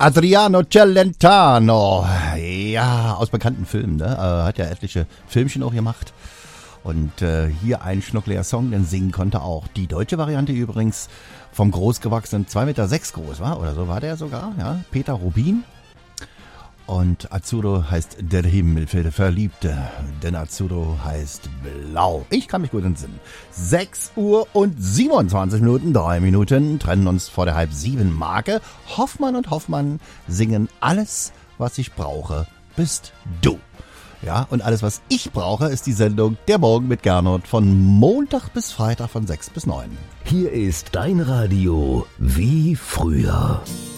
Adriano Celentano. Ja, aus bekannten Filmen, ne? Hat ja etliche Filmchen auch gemacht. Und hier ein schnuckliger Song, den singen konnte auch. Die deutsche Variante übrigens vom großgewachsenen 2,6 Meter groß, war? Oder so war der sogar, ja. Peter Rubin. Und Azzurro heißt der Himmel für die Verliebte, denn Azzurro heißt blau. Ich kann mich gut entsinnen. 6:27, 3 Minuten, trennen uns vor der 6:30 Hoffmann und Hoffmann singen alles, was ich brauche, bist du. Ja, und alles, was ich brauche, ist die Sendung Der Morgen mit Gernot von Montag bis Freitag von 6 bis 9. Hier ist dein Radio wie früher.